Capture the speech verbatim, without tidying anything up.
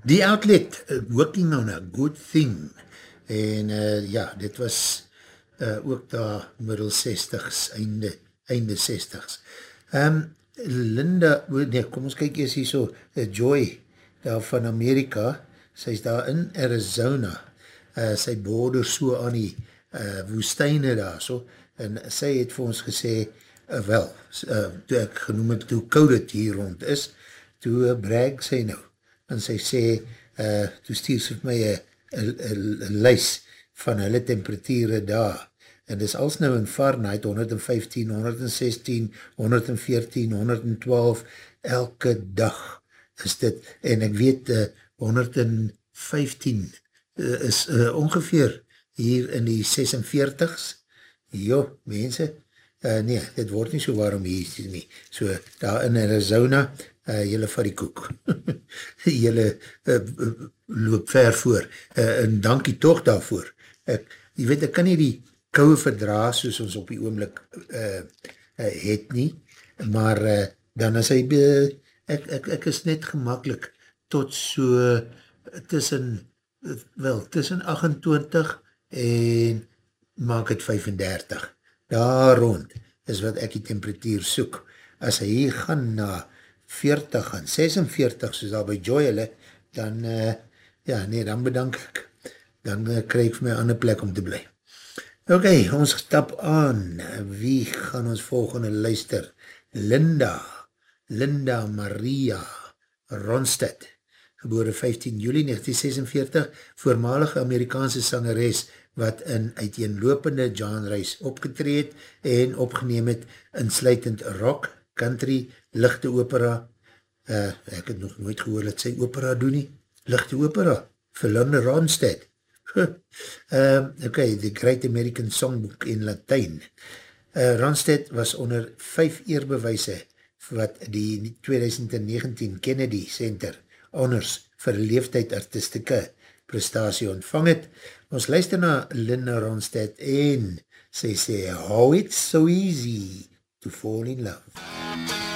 Die Outlet, uh, Working on a Good Thing, en uh, ja, dit was uh, ook daar middel zestigs, einde, einde zestigs. Um, Linda, nee, kom ons kyk eers hier so, uh, Joy, daar van Amerika, sy is daar in Arizona, uh, sy border so aan die uh, woestijne daar so, en sy het vir ons gesê, uh, wel, uh, toe ek genoem het, hoe koud het hier rond is, toe uh, brag sy nou, en sy sê, uh, toe stuur sy vir my een lys van hulle temperatuurde daar, en dis als nou in Fahrenheit, honderd vyftien, honderd sestien, honderd veertien, honderd twaalf, elke dag is dit, en ek weet, uh, honderd vyftien uh, is uh, ongeveer hier in die sesenveertigs, jo, mense, uh, nee, dit word nie so waarom hier nie, so daar in Arizona, uh, jylle vat die koek, jylle uh, loop ver voor, uh, en dankie toch daarvoor, ek, jy weet, ek kan nie die kouwe verdra, soos ons op die oomlik uh, uh, het nie, maar uh, dan is hy, uh, ek, ek, ek is net gemakkelijk, tot so tussen, wel, tussen achtentwintig en maak het vyfendertig, daar rond is wat ek die temperatuur soek, as hy hier gaan na veertig en sesenveertig, soos daar by Joy hulle, dan, uh, ja, nee, dan bedank ek, dan uh, krijg ek my ander plek om te bly. Ok, ons stap aan, wie gaan ons volgende luister? Linda, Linda Maria Ronstadt, gebore vyftien Julie negentien sesenveertig, voormalige Amerikaanse sangeres, wat in uiteenlopende genres opgetreed en opgeneem het, insluitend rock, country, lichte opera, uh, ek het nog nooit gehoor dat sy opera doen nie, lichte opera, vir Linda Ronstadt, uh, ok, The Great American Songbook in Latijn. Uh, Ronstadt was onder vijf eerbewijse wat die twintig negentien Kennedy Center Honors vir leeftijd artistieke prestatie ontvang het. Ons luister na Linda Ronstadt en sy sê, how it's so easy to fall in love.